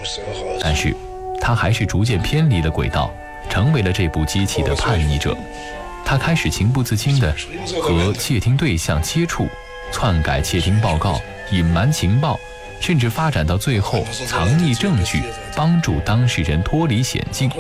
但是他还是逐渐偏离了轨道，成为了这部机器的叛逆者。他开始情不自禁地和窃听对象接触，篡改窃听报告，隐瞒情报，甚至发展到最后藏匿证据，帮助当事人脱离险境。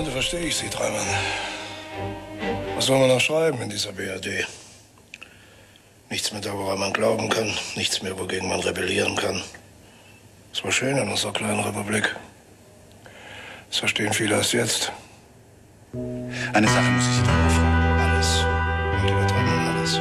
Was soll man noch schreiben in dieser BRD? Nichts mehr da, woran man glauben kann, nichts mehr, wogegen man rebellieren kann. Es war schön in unserer kleinen Republik. Das verstehen viele erst jetzt. Eine Sache muss ich Sie darüber fragen. Alles. Und übertragen alles.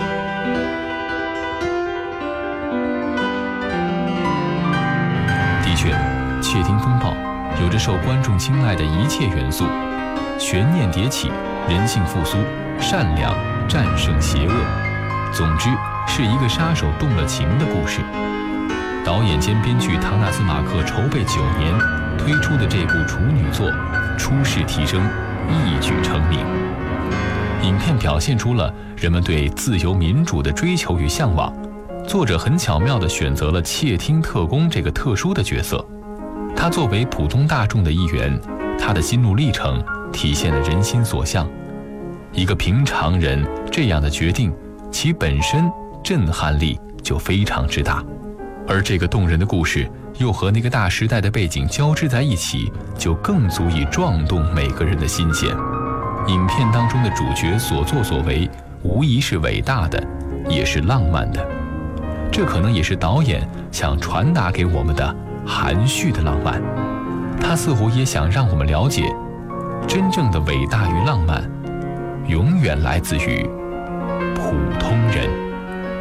的确，窃听风暴有着受观众青睐的一切元素，悬念迭起，人性复苏，善良战胜邪恶。总之，是一个杀手动了情的故事。导演兼编剧唐纳斯·马克筹备9年推出的这部处女作，初试啼声，一举成名。影片表现出了人们对自由民主的追求与向往。作者很巧妙地选择了窃听特工这个特殊的角色，他作为普通大众的一员，他的心路历程体现了人心所向。一个平常人这样的决定，其本身震撼力就非常之大，而这个动人的故事又和那个大时代的背景交织在一起，就更足以撞动每个人的心弦。影片当中的主角所作所为，无疑是伟大的，也是浪漫的。这可能也是导演想传达给我们的含蓄的浪漫。他似乎也想让我们了解，真正的伟大与浪漫，永远来自于普通人。